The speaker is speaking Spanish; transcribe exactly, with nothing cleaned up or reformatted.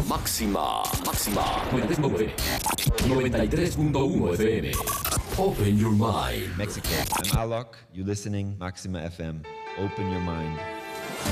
Máxima, máxima. noventa y tres punto uno F M. Open your mind. Mexico. I'm Alok. You're listening Maxima F M. Open your mind.